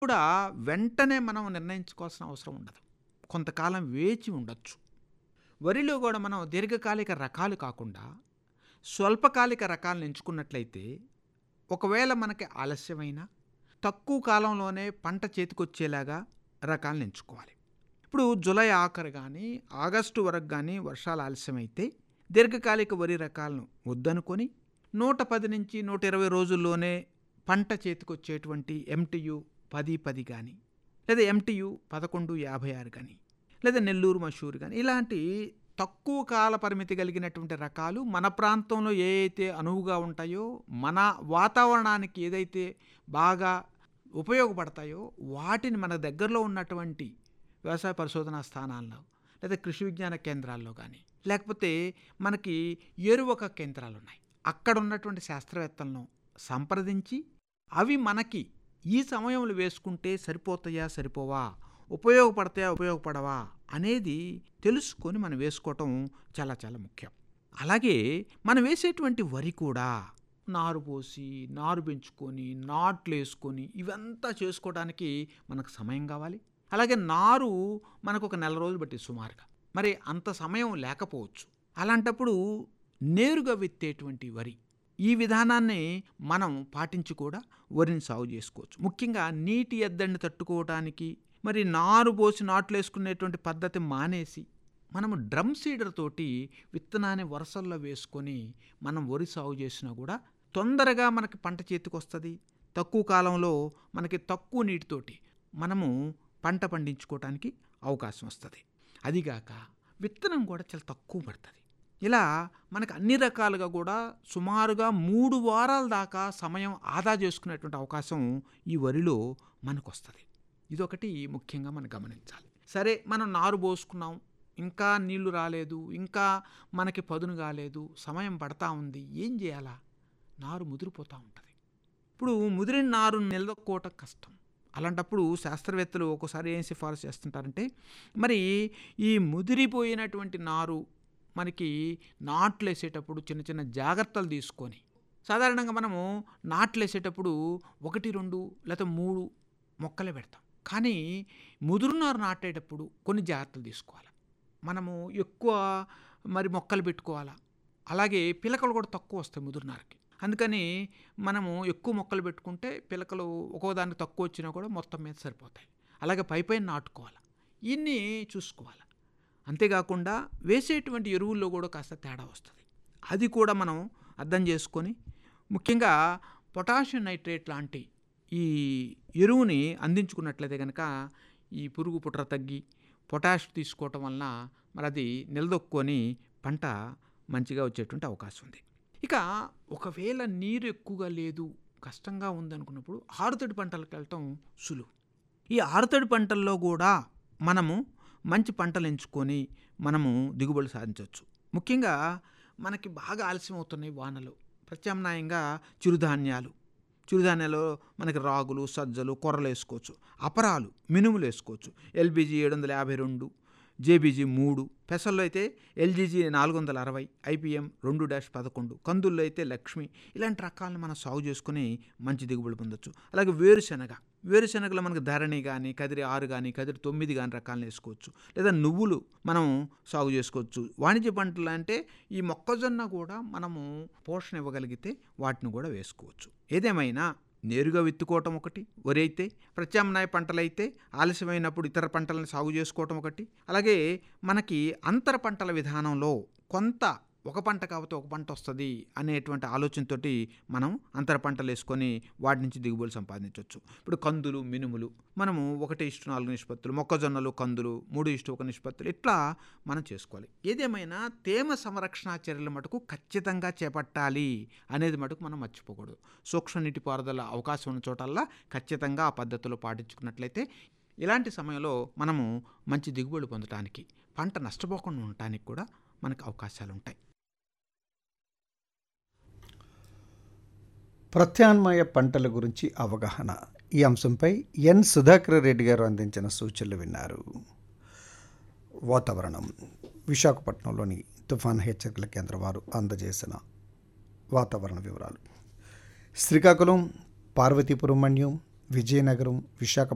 కూడా వెంటనే మనం నిర్ణయించుకోవాల్సిన అవసరం ఉండదు. కొంతకాలం వేచి ఉండొచ్చు. వరిలో కూడా మనం దీర్ఘకాలిక రకాలు కాకుండా స్వల్పకాలిక రకాలను ఎంచుకున్నట్లయితే ఒకవేళ మనకి ఆలస్యమైన తక్కువ కాలంలోనే పంట చేతికొచ్చేలాగా రకాలను ఎంచుకోవాలి. ఇప్పుడు జూలై ఆఖరు కానీ ఆగస్టు వరకు కానీ వర్షాలు ఆలస్యమైతే దీర్ఘకాలిక వరి రకాలను వద్దనుకొని 110 నుంచి 120 రోజుల్లోనే పంట చేతికొచ్చేటువంటి MTU 10-10 కానీ లేదా MTU 11-56 కానీ లేదా నెల్లూరు మషూరు కానీ ఇలాంటి తక్కువ కాల పరిమితి కలిగినటువంటి రకాలు మన ప్రాంతంలో ఏ అయితే అనువుగా ఉంటాయో, మన వాతావరణానికి ఏదైతే బాగా ఉపయోగపడతాయో వాటిని మన దగ్గరలో ఉన్నటువంటి వ్యవసాయ పరిశోధనా స్థానాల్లో లేదా కృషి విజ్ఞాన కేంద్రాల్లో కానీ లేకపోతే మనకి ఏరువాక కేంద్రాలు ఉన్నాయి, అక్కడ ఉన్నటువంటి శాస్త్రవేత్తలను సంప్రదించి అవి మనకి ఈ సమయంలో వేసుకుంటే సరిపోతాయా సరిపోవా, ఉపయోగపడతాయా ఉపయోగపడవా అనేది తెలుసుకొని మనం వేసుకోవటం చాలా చాలా ముఖ్యం. అలాగే మనం వేసేటువంటి వరి కూడా నారు పోసి నారు పెంచుకొని నాట్లు వేసుకొని ఇవంతా చేసుకోవడానికి మనకు సమయం కావాలి. అలాగే నారు మనకు ఒక నెల రోజులు బట్టి సుమారుగా, మరి అంత సమయం లేకపోవచ్చు. అలాంటప్పుడు నేరుగా విత్తేటువంటి వరి ఈ విధానాన్ని మనం పాటించి కూడా వరిని సాగు చేసుకోవచ్చు. ముఖ్యంగా నీటి ఎద్దడిని తట్టుకోవడానికి మరి నారు పోసి నాట్లు వేసుకునేటువంటి పద్ధతి మానేసి మనము డ్రమ్ సీడర్ తోటి విత్తనాన్ని వరుసల్లో వేసుకొని మనం వరి సాగు చేసినా కూడా తొందరగా మనకి పంట చేతికి వస్తుంది. తక్కువ కాలంలో మనకి తక్కువ నీటితోటి మనము పంట పండించుకోవడానికి అవకాశం వస్తుంది. అదిగాక విత్తనం కూడా చాలా తక్కువ పడుతుంది. ఇలా మనకు అన్ని రకాలుగా కూడా సుమారుగా 3 వారాల దాకా సమయం ఆదా చేసుకునేటువంటి అవకాశం ఈ వరిలో మనకు వస్తుంది. ఇదొకటి ముఖ్యంగా మనం గమనించాలి. సరే, మనం నారు పోసుకున్నాం, ఇంకా నీళ్లు రాలేదు, ఇంకా మనకి పదును కాలేదు, సమయం పడతా ఉంది, ఏం చేయాలా? నారు ముదిరిపోతూ ఉంటుంది. ఇప్పుడు ముదిరిన నారు నిలదొక్కోవటం కష్టం. అలాంటప్పుడు శాస్త్రవేత్తలు ఒక్కోసారి ఏం సిఫారసు చేస్తుంటారంటే, మరి ఈ ముదిరిపోయినటువంటి నారు మనకి నాట్లు వేసేటప్పుడు చిన్న చిన్న జాగ్రత్తలు తీసుకొని, సాధారణంగా మనము నాట్లు వేసేటప్పుడు 1, 2 లేదా 3 మొక్కలే పెడతాం. కానీ ముదురునారు నాటేటప్పుడు కొన్ని జాగ్రత్తలు తీసుకోవాలి. మనము ఎక్కువ మరి మొక్కలు పెట్టుకోవాలా. అలాగే పిలకలు కూడా తక్కువ వస్తాయి ముదురునారుకి. అందుకని మనము ఎక్కువ మొక్కలు పెట్టుకుంటే పిలకలు ఒక్కోదానికి తక్కువ వచ్చినా కూడా మొత్తం మీద సరిపోతాయి. అలాగే పైపైన నాటుకోవాలి. ఇన్ని చూసుకోవాలి. అంతేకాకుండా వేసేటువంటి ఎరువుల్లో కూడా కాస్త తేడా వస్తుంది. అది కూడా మనం అర్థం చేసుకొని ముఖ్యంగా పొటాషియం నైట్రేట్ లాంటి ఈ ఎరువుని అందించుకున్నట్లయితే కనుక ఈ పురుగు పుట్ర తగ్గి పొటాష్ తీసుకోవటం వలన మరి అది నిలదొక్కుని పంట మంచిగా వచ్చేటువంటి అవకాశం ఉంది. ఇక ఒకవేళ నీరు ఎక్కువగా లేదు, కష్టంగా ఉందనుకున్నప్పుడు ఆరుతడి పంటలకు వెళ్ళటం సులువు. ఈ ఆరుతడి పంటల్లో కూడా మనము మంచి పంటలు ఎంచుకొని మనము దిగుబడి సాధించవచ్చు. ముఖ్యంగా మనకి బాగా ఆలస్యం అవుతున్నాయి వానలు. ప్రత్యామ్నాయంగా చిరుధాన్యాలు మనకి రాగులు, సజ్జలు, కొర్రలు వేసుకోవచ్చు. అపరాలు, మినుములు వేసుకోవచ్చు. LBG 752, JBG 3, పెసల్లో అయితే LGG 460, IPM 2-11, కందుల్లో అయితే లక్ష్మి, ఇలాంటి రకాలను మనం సాగు చేసుకుని మంచి దిగుబడి పొందొచ్చు. అలాగే వేరుశనగలో మనకు ధరణి కానీ, కదిరి 6 కానీ, కదిరి 9 కానీ రకాలను వేసుకోవచ్చు. లేదా నువ్వులు మనం సాగు చేసుకోవచ్చు. వాణిజ్య పంటలు అంటే ఈ మొక్కజొన్న కూడా మనము పోషణ ఇవ్వగలిగితే వాటిని కూడా వేసుకోవచ్చు. ఏదేమైనా నేరుగా విత్తుకోవటం ఒకటి వరి అయితే, ప్రత్యామ్నాయ పంటలైతే ఆలస్యమైనప్పుడు ఇతర పంటలను సాగు చేసుకోవటం ఒకటి. అలాగే మనకి అంతర పంటల విధానంలో కొంత ఒక పంట కాకపోతే ఒక పంట వస్తుంది అనేటువంటి ఆలోచనతోటి మనం అంతర పంటలు వేసుకొని వాటి నుంచి దిగుబడులు సంపాదించవచ్చు. ఇప్పుడు కందులు, మినుములు మనము 1:4 నిష్పత్తులు, మొక్కజొన్నలు, కందులు 3:1 నిష్పత్తులు ఇట్లా మనం చేసుకోవాలి. ఏదేమైనా తేమ సంరక్షణ చర్యల మటుకు ఖచ్చితంగా చేపట్టాలి అనేది మటుకు మనం మర్చిపోకూడదు. సూక్ష్మ నీటిపారుదల అవకాశం ఉన్న చోటల్లా ఖచ్చితంగా ఆ పద్ధతిలో పాటించుకున్నట్లయితే ఇలాంటి సమయంలో మనము మంచి దిగుబడి పొందడానికి, పంట నష్టపోకుండా ఉండటానికి కూడా మనకు అవకాశాలు ఉంటాయి. ప్రత్యామ్నాయ పంటల గురించి అవగాహన, ఈ అంశంపై ఎన్ సుధాకర్ రెడ్డి గారు అందించిన సూచనలు విన్నారు. వాతావరణం, విశాఖపట్నంలోని తుఫాన్ హెచ్చరికల కేంద్రం వారు అందజేసిన వాతావరణ వివరాలు. శ్రీకాకుళం, పార్వతీపురం మన్యం, విజయనగరం, విశాఖపట్నం